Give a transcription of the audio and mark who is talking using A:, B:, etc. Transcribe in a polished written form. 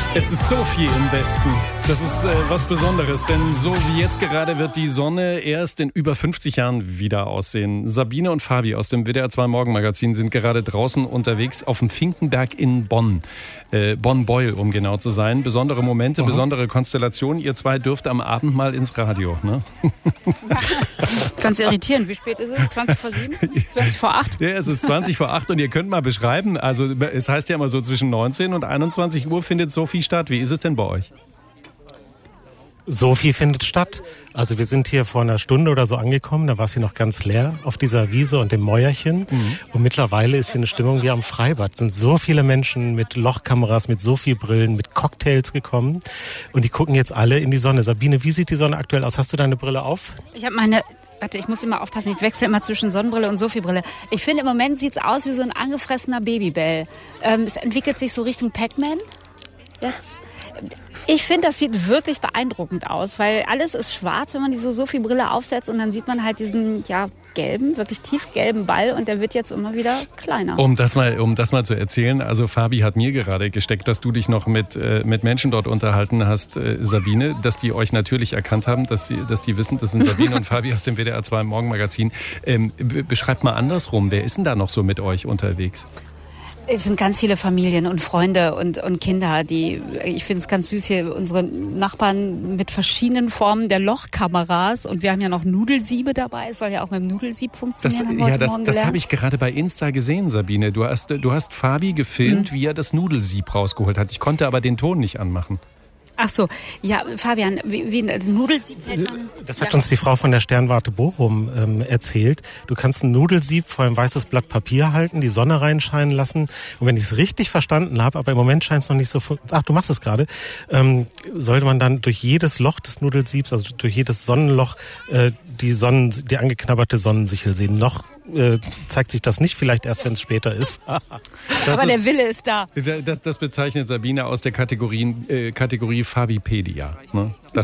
A: Es ist so viel im Westen. Das ist was Besonderes, denn so wie jetzt gerade wird die Sonne erst in über 50 Jahren wieder aussehen. Sabine und Fabi aus dem WDR 2 Morgenmagazin sind gerade draußen unterwegs auf dem Finkenberg in Bonn. Bonn-Beuel, um genau zu sein. Besondere Momente, besondere Konstellationen. Ihr zwei dürft am Abend mal ins Radio, ne?
B: Ganz irritierend. Wie spät ist es? 20 vor 7? 20 vor 8?
A: Ja, es ist 20 vor 8 und ihr könnt mal beschreiben, also es heißt ja immer so zwischen 19 und 21 Uhr findet Sophie statt. Wie ist es denn bei euch?
C: Sophie findet statt. Also wir sind hier vor einer Stunde oder so angekommen, da war es hier noch ganz leer auf dieser Wiese und dem Mäuerchen. Und mittlerweile ist hier eine Stimmung wie am Freibad. Es sind so viele Menschen mit Lochkameras, mit Sophie-Brillen, mit Cocktails gekommen. Und die gucken jetzt alle in die Sonne. Sabine, wie sieht die Sonne aktuell aus? Hast du deine Brille auf?
B: Ich habe meine... Warte, ich muss immer aufpassen, ich wechsle immer zwischen Sonnenbrille und Sophie-Brille. Ich finde, im Moment sieht es aus wie so ein angefressener Babybell. Es entwickelt sich so Richtung Pac-Man. Jetzt. Ich finde, das sieht wirklich beeindruckend aus, weil alles ist schwarz, wenn man diese Sophie-Brille aufsetzt und dann sieht man halt diesen, gelben, wirklich tiefgelben Ball und der wird jetzt immer wieder kleiner.
A: Um das mal zu erzählen, also Fabi hat mir gerade gesteckt, dass du dich noch mit Menschen dort unterhalten hast, Sabine, dass die euch natürlich erkannt haben, dass die wissen, das sind Sabine und Fabi aus dem WDR 2 Morgenmagazin. Beschreibt mal andersrum, wer ist denn da noch so mit euch unterwegs?
B: Es sind ganz viele Familien und Freunde und Kinder, ich finde es ganz süß hier, unsere Nachbarn mit verschiedenen Formen der Lochkameras und wir haben ja noch Nudelsiebe dabei, es soll ja auch mit dem Nudelsieb funktionieren.
A: Das habe ich gerade bei Insta gesehen, Sabine. Du hast Fabi gefilmt, wie er das Nudelsieb rausgeholt hat. Ich konnte aber den Ton nicht anmachen.
B: Ach so, ja, Fabian, wie das Nudelsieb hält man?
C: Das hat uns die Frau von der Sternwarte Bochum erzählt. Du kannst ein Nudelsieb vor ein weißes Blatt Papier halten, die Sonne reinscheinen lassen. Und wenn ich es richtig verstanden habe, aber im Moment scheint es noch nicht so... Ach, du machst es gerade. Sollte man dann durch jedes Loch des Nudelsiebs, also durch jedes Sonnenloch, die angeknabberte Sonnensichel sehen. Noch zeigt sich das nicht, vielleicht erst, wenn es später ist.
B: Aber der Wille ist da.
A: Das bezeichnet Sabine aus der Kategorie Fabipedia. Ne?